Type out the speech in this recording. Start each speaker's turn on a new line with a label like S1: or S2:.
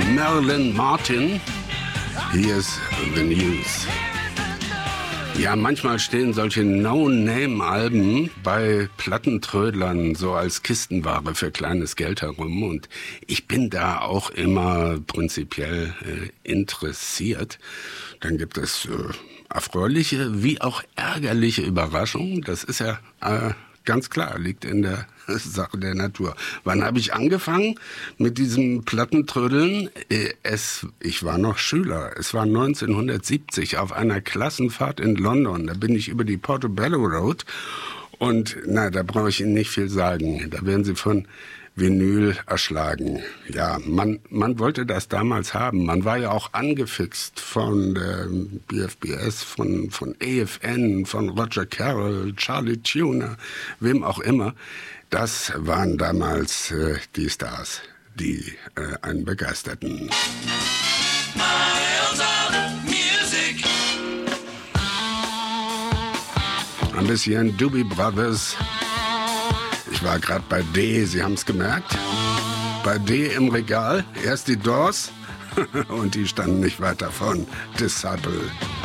S1: Marilyn Martin. Hier ist The News. Ja, manchmal stehen solche No-Name-Alben bei Plattentrödlern so als Kistenware für kleines Geld herum. Und ich bin da auch immer prinzipiell interessiert. Dann gibt es erfreuliche wie auch ärgerliche Überraschungen. Das ist ja ganz klar, liegt in der Sache der Natur. Wann habe ich angefangen mit diesem Plattentrödeln? Ich war noch Schüler. Es war 1970 auf einer Klassenfahrt in London. Da bin ich über die Portobello Road und da brauche ich Ihnen nicht viel sagen. Da werden Sie von Vinyl erschlagen. Ja, man wollte das damals haben. Man war ja auch angefixt von der BFBS, von AFN, von Roger Carroll, Charlie Tuner, wem auch immer. Das waren damals die Stars, die einen begeisterten. Ein bisschen Doobie Brothers. Ich war gerade bei D, Sie haben es gemerkt. Bei D im Regal, erst die Doors und die standen nicht weit davon. Disciple.